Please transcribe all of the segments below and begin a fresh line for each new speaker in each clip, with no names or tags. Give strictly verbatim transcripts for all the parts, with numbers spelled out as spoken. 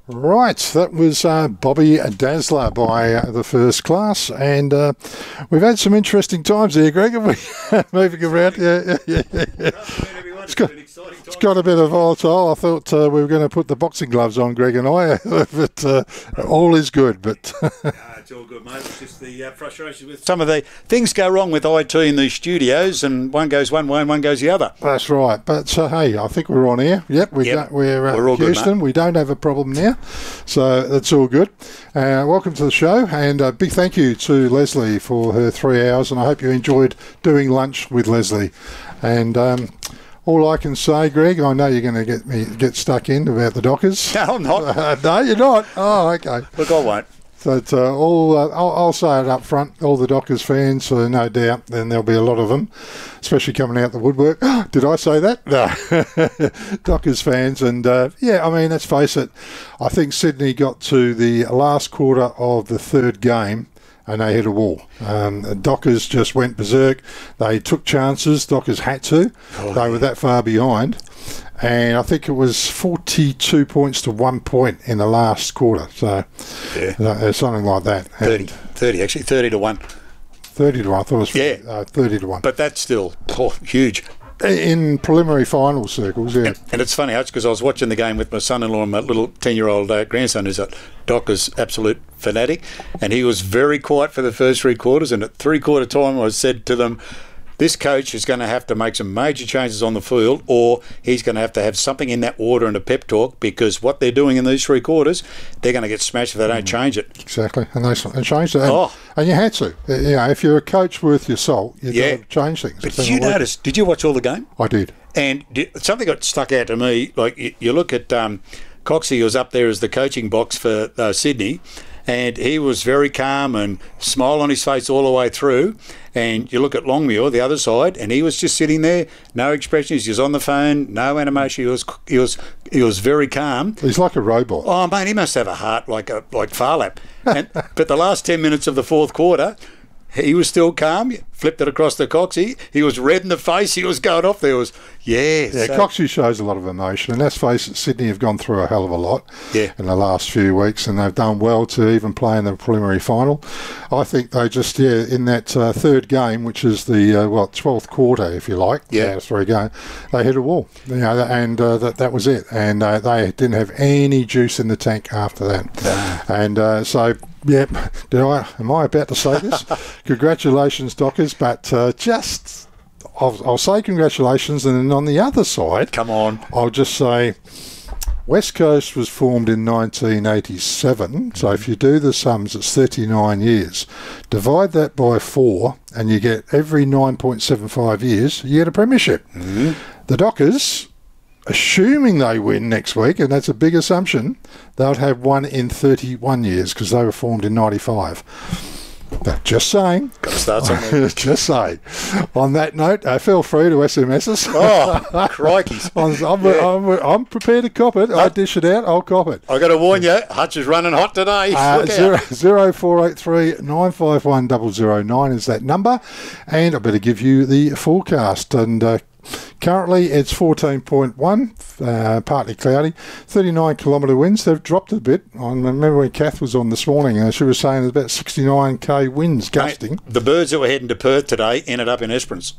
Right, that was uh, Bobby Dazzler by uh, the First Class, and uh, we've had some interesting times here, Greg, have we? Moving around, yeah, yeah, yeah, yeah. It's got, it's got a bit of volatile. I thought uh, we were going to put the boxing gloves on, Greg and I, but uh, all is good. But
no, it's all good, mate. It's just the uh, frustration with some of the things go wrong with I T in these studios, and one goes one way and one goes the other.
That's right. But uh, hey, I think we're on here. Yep, we
yep.
don't, we're uh,
we're all
Houston.
Good,
we don't have a problem now, so that's all good. Uh, welcome to the show, and a big thank you to Leslie for her three hours, and I hope you enjoyed doing lunch with Leslie. And um, all I can say, Greg, I know you're going to get me get stuck in about the Dockers.
No, I'm not.
Uh, no, you're not. Oh, okay.
Look, I won't.
But uh, all, uh, I'll, I'll say it up front, all the Dockers fans, uh, no doubt, and there'll be a lot of them, especially coming out the woodwork. Did I say that? No. Dockers fans, and uh, yeah, I mean, let's face it, I think Sydney got to the last quarter of the third game and they hit a wall. Um, the Dockers just went berserk. They took chances. Dockers had to. Oh, they were that far behind. And I think it was forty-two points to one point in the last quarter. So, yeah. something like that.
thirty, thirty actually, thirty to one.
thirty to one, I thought it was
yeah.
uh, thirty to one.
But that's still oh, huge.
In preliminary final circles, yeah.
And, and it's funny, because I was watching the game with my son-in-law and my little ten-year-old uh, grandson who's a Dockers absolute fanatic, and he was very quiet for the first three quarters, and at three-quarter time I said to them, this coach is going to have to make some major changes on the field, or he's going to have to have something in that order and a pep talk, because what they're doing in these three quarters, they're going to get smashed if they don't change it.
Exactly, and they and changed it. And,
oh.
and you had to. You know, if you're a coach worth your salt, you've
yeah.
got to change things.
But did you notice, did you watch all the game?
I did.
And did, something got stuck out to me. Like, you, you look at um, Coxie, who was up there as the coaching box for uh, Sydney, and he was very calm and smile on his face all the way through. And you look at Longmuir, the other side, and he was just sitting there, no expressions. He was on the phone, no animation. He was he was he was very calm.
He's like a robot.
Oh man, he must have a heart like a like Farlap. And but the last ten minutes of the fourth quarter, he was still calm. Flipped it across to Coxie. He was red in the face. He was going off. There was, yeah.
Yeah,
so.
Coxie shows a lot of emotion. And let's face it, Sydney have gone through a hell of a lot
yeah.
in the last few weeks, and they've done well to even play in the preliminary final. I think they just, yeah, in that uh, third game, which is the, uh, well, twelfth quarter, if you like,
yeah.
out of three games, they hit a wall. You know, and uh, that, that was it. And uh, they didn't have any juice in the tank after that.
Nah.
And uh, so... Yep. Did I? Am I about to say this? Congratulations, Dockers. But uh, just, I'll, I'll say congratulations, and then on the other side,
come on,
I'll just say West Coast was formed in nineteen eighty-seven. So if you do the sums, it's thirty-nine years. Divide that by four, and you get every nine point seven five years, you get a premiership.
Mm-hmm.
The Dockers, assuming they win next week, and that's a big assumption, they'll have one in thirty-one years because they were formed in ninety-five. But just saying.
Got to start somewhere.
Just saying. On that note, uh, feel free to S M S us.
Oh, crikey.
I'm, I'm, yeah. I'm, I'm prepared to cop it. I dish it out, I'll cop it.
i got to warn you, Hutch is running hot today.
Uh, zero, zero four eight three nine five one zero zero nine is that number. And I better give you the forecast. And uh, currently it's fourteen point one, uh, partly cloudy, thirty-nine kilometre winds. They've dropped a bit. I remember when Kath was on this morning, and she was saying there's about sixty-nine k winds gusting.
Mate, the birds that were heading to Perth today ended up in Esperance.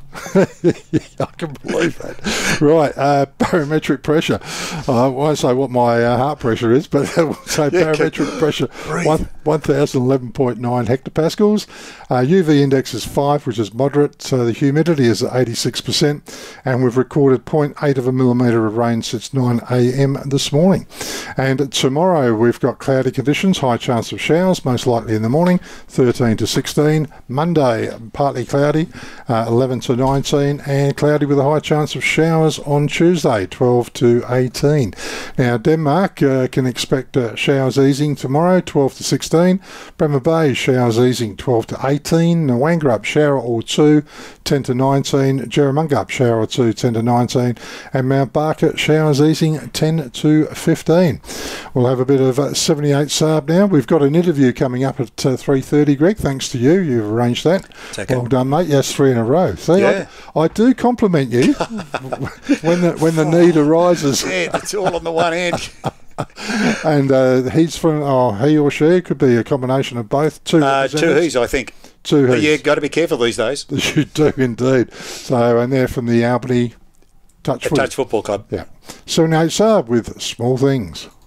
I can believe that. Right, uh, barometric pressure. I won't say what my uh, heart pressure is, but I will say barometric pressure, one, one thousand eleven point nine hectopascals. Uh, U V index is five, which is moderate. So the humidity is at eighty-six percent. And we've recorded zero point eight of a millimetre of rain since nine a m this morning. And tomorrow we've got cloudy conditions, high chance of showers, most likely in the morning, thirteen to sixteen. Monday, partly cloudy, uh, eleven to nineteen, and cloudy with a high chance of showers on Tuesday, twelve to eighteen. Now, Denmark uh, can expect uh, showers easing tomorrow, twelve to sixteen. Bremer Bay, showers easing, twelve to eighteen. Nawangrup, shower or two, ten to nineteen. Jerramungup, shower or two, ten to nineteen. And Mount Barker, showers easing, ten to fifteen. We'll have a bit of uh, seventy-eight Saab now. We've got an interview coming up at uh, three thirty, Greg. Thanks to you. You've arranged that.
Okay.
Well done, mate. Yes, three in a row. See,
yeah.
I, I do compliment you when the when the need arises.
Yeah, it's all on the one hand.
And uh, he's from, oh, he or she could be a combination of both. Two,
uh, two he's, I think.
Two he's.
You've got to be careful these days.
You do indeed. So, and they're from the Albany Touch,
Touch Football Club.
Yeah. seventy-eight Saab with Small Things.